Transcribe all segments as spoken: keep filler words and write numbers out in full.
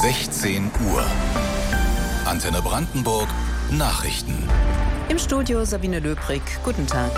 sechzehn Uhr. Antenne Brandenburg Nachrichten. Im Studio Sabine Löbrig. Guten Tag.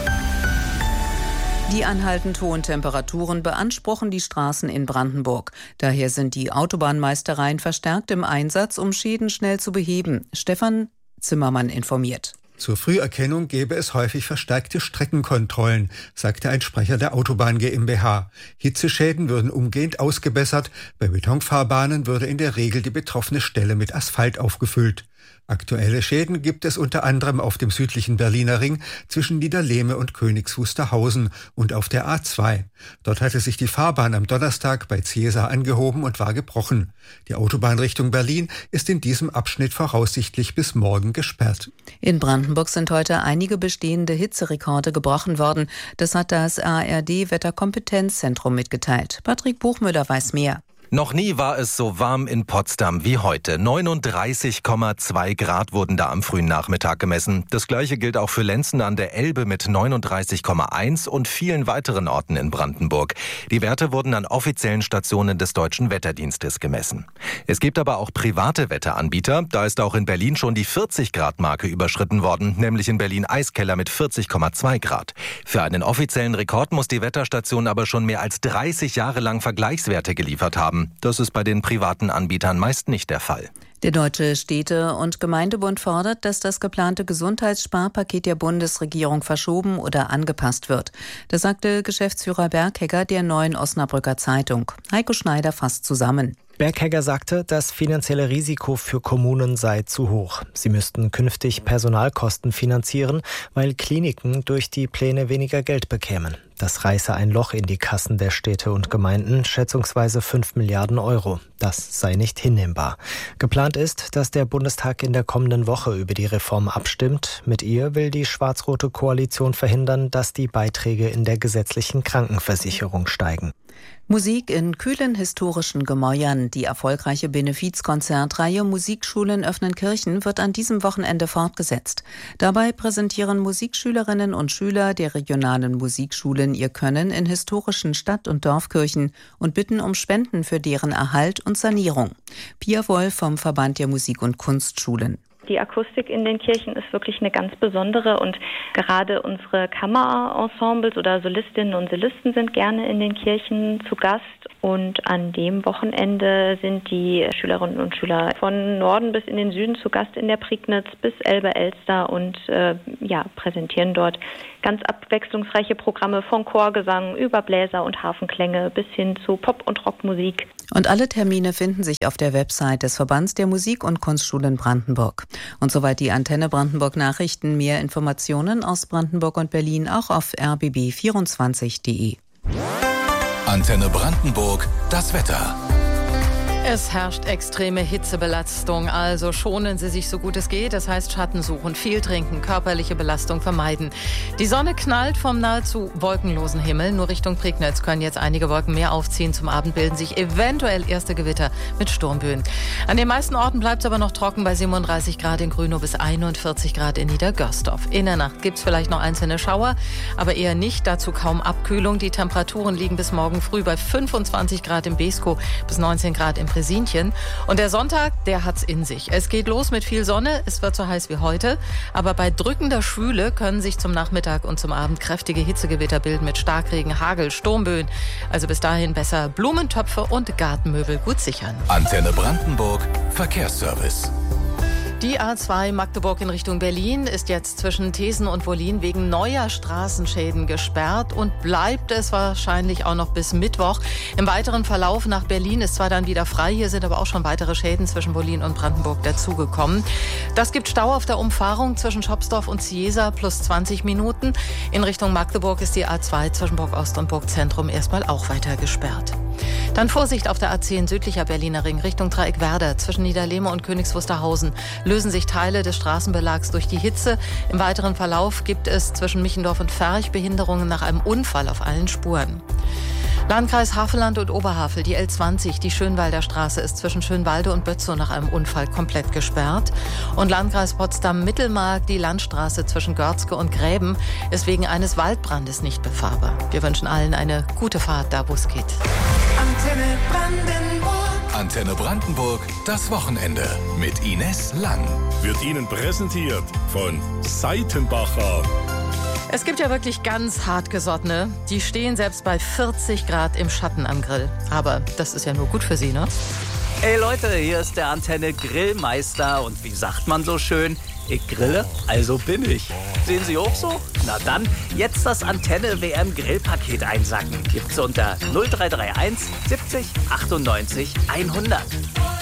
Die anhaltend hohen Temperaturen beanspruchen die Straßen in Brandenburg. Daher sind die Autobahnmeistereien verstärkt im Einsatz, um Schäden schnell zu beheben. Stefan Zimmermann informiert. Zur Früherkennung gäbe es häufig verstärkte Streckenkontrollen, sagte ein Sprecher der Autobahn GmbH. Hitzeschäden würden umgehend ausgebessert, bei Betonfahrbahnen würde in der Regel die betroffene Stelle mit Asphalt aufgefüllt. Aktuelle Schäden gibt es unter anderem auf dem südlichen Berliner Ring zwischen Niederlehme und Königs Wusterhausen und auf der A zwei. Dort hatte sich die Fahrbahn am Donnerstag bei Ziesar angehoben und war gebrochen. Die Autobahn Richtung Berlin ist in diesem Abschnitt voraussichtlich bis morgen gesperrt. In Brandenburg sind heute einige bestehende Hitzerekorde gebrochen worden. Das hat das A R D-Wetterkompetenzzentrum mitgeteilt. Patrick Buchmüller weiß mehr. Noch nie war es so warm in Potsdam wie heute. neununddreißig Komma zwei Grad wurden da am frühen Nachmittag gemessen. Das gleiche gilt auch für Lenzen an der Elbe mit neununddreißig Komma eins und vielen weiteren Orten in Brandenburg. Die Werte wurden an offiziellen Stationen des Deutschen Wetterdienstes gemessen. Es gibt aber auch private Wetteranbieter. Da ist auch in Berlin schon die vierzig Grad Marke überschritten worden, nämlich in Berlin Eiskeller mit vierzig Komma zwei Grad. Für einen offiziellen Rekord muss die Wetterstation aber schon mehr als dreißig Jahre lang Vergleichswerte geliefert haben. Das ist bei den privaten Anbietern meist nicht der Fall. Der Deutsche Städte- und Gemeindebund fordert, dass das geplante Gesundheitssparpaket der Bundesregierung verschoben oder angepasst wird. Das sagte Geschäftsführer Berghegger der Neuen Osnabrücker Zeitung. Heiko Schneider fasst zusammen. Berghegger sagte, das finanzielle Risiko für Kommunen sei zu hoch. Sie müssten künftig Personalkosten finanzieren, weil Kliniken durch die Pläne weniger Geld bekämen. Das reiße ein Loch in die Kassen der Städte und Gemeinden, schätzungsweise fünf Milliarden Euro. Das sei nicht hinnehmbar. Geplant ist, dass der Bundestag in der kommenden Woche über die Reform abstimmt. Mit ihr will die schwarz-rote Koalition verhindern, dass die Beiträge in der gesetzlichen Krankenversicherung steigen. Musik in kühlen historischen Gemäuern. Die erfolgreiche Benefizkonzertreihe Musikschulen öffnen Kirchen wird an diesem Wochenende fortgesetzt. Dabei präsentieren Musikschülerinnen und Schüler der regionalen Musikschulen ihr Können in historischen Stadt- und Dorfkirchen und bitten um Spenden für deren Erhalt und Sanierung. Pia Wolf vom Verband der Musik- und Kunstschulen. Die Akustik in den Kirchen ist wirklich eine ganz besondere und gerade unsere Kammerensembles oder Solistinnen und Solisten sind gerne in den Kirchen zu Gast. Und an dem Wochenende sind die Schülerinnen und Schüler von Norden bis in den Süden zu Gast in der Prignitz bis Elbe-Elster und äh, ja, präsentieren dort ganz abwechslungsreiche Programme von Chorgesang über Bläser und Harfenklänge bis hin zu Pop- und Rockmusik. Und alle Termine finden sich auf der Website des Verbands der Musik- und Kunstschulen Brandenburg. Und soweit die Antenne Brandenburg Nachrichten. Mehr Informationen aus Brandenburg und Berlin auch auf r b b vierundzwanzig punkt de. Antenne Brandenburg, das Wetter. Es herrscht extreme Hitzebelastung, also schonen Sie sich so gut es geht. Das heißt Schatten suchen, viel trinken, körperliche Belastung vermeiden. Die Sonne knallt vom nahezu wolkenlosen Himmel. Nur Richtung Prignitz können jetzt einige Wolken mehr aufziehen. Zum Abend bilden sich eventuell erste Gewitter mit Sturmböen. An den meisten Orten bleibt es aber noch trocken bei siebenunddreißig Grad in Grünow bis einundvierzig Grad in Niedergörsdorf. In der Nacht gibt es vielleicht noch einzelne Schauer, aber eher nicht. Dazu kaum Abkühlung. Die Temperaturen liegen bis morgen früh bei fünfundzwanzig Grad im Beeskow bis neunzehn Grad im Präsinchen. Und der Sonntag, der hat's in sich. Es geht los mit viel Sonne, es wird so heiß wie heute, aber bei drückender Schwüle können sich zum Nachmittag und zum Abend kräftige Hitzegewitter bilden mit Starkregen, Hagel, Sturmböen. Also bis dahin besser Blumentöpfe und Gartenmöbel gut sichern. Antenne Brandenburg, Verkehrsservice. Die A zwei Magdeburg in Richtung Berlin ist jetzt zwischen Thesen und Wollin wegen neuer Straßenschäden gesperrt und bleibt es wahrscheinlich auch noch bis Mittwoch. Im weiteren Verlauf nach Berlin ist zwar dann wieder frei, hier sind aber auch schon weitere Schäden zwischen Wollin und Brandenburg dazugekommen. Das gibt Stau auf der Umfahrung zwischen Schopsdorf und Ziesar plus zwanzig Minuten. In Richtung Magdeburg ist die A zwei zwischen Burg Ost und Burg Zentrum erstmal auch weiter gesperrt. Dann Vorsicht auf der A zehn südlicher Berliner Ring Richtung Dreieck Werder. Zwischen Niederlehme und Königs Wusterhausen lösen sich Teile des Straßenbelags durch die Hitze. Im weiteren Verlauf gibt es zwischen Michendorf und Ferch Behinderungen nach einem Unfall auf allen Spuren. Landkreis Havelland und Oberhavel, die L zwanzig, die Schönwalder Straße ist zwischen Schönwalde und Bötzow nach einem Unfall komplett gesperrt. Und Landkreis Potsdam-Mittelmark, die Landstraße zwischen Görzke und Gräben, ist wegen eines Waldbrandes nicht befahrbar. Wir wünschen allen eine gute Fahrt, da wo es geht. Antenne Brandenburg. Antenne Brandenburg, das Wochenende mit Ines Lang. Wird Ihnen präsentiert von Seitenbacher. Es gibt ja wirklich ganz hartgesottene, die stehen selbst bei vierzig Grad im Schatten am Grill. Aber das ist ja nur gut für sie, ne? Hey Leute, hier ist der Antenne Grillmeister und wie sagt man so schön, ich grille, also bin ich. Sehen Sie auch so? Na dann, jetzt das Antenne W M Grillpaket einsacken. Gibt's unter null drei drei eins siebzig achtundneunzig hundert.